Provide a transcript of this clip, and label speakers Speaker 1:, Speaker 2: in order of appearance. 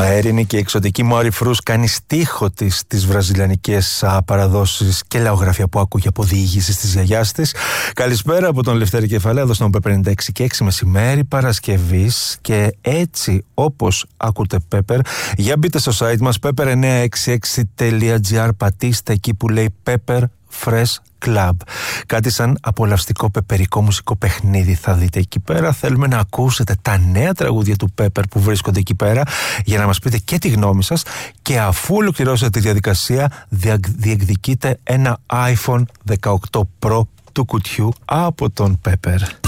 Speaker 1: Αέρινη και εξωτική Μόρι Φρούς κάνει στίχο της τις βραζιλιανικές παραδόσεις και λαογραφία που άκουγε από διήγηση της γιαγιάς της. Καλησπέρα από τον Λευτέρη Κεφαλέα, εδώ στον Pepper 96 και 6 μεσημέρι Παρασκευής. Και έτσι όπως ακούτε Pepper, για μπείτε στο site μας pepper966.gr, πατήστε εκεί που λέει Pepper Fresh Club. Κάτι σαν απολαυστικό πεπερικό μουσικό παιχνίδι θα δείτε εκεί πέρα. Θέλουμε να ακούσετε τα νέα τραγούδια του Pepper που βρίσκονται εκεί πέρα για να μας πείτε και τη γνώμη σας, και αφού ολοκληρώσετε τη διαδικασία διεκδικείτε ένα iPhone 18 Pro του κουτιού από τον Pepper.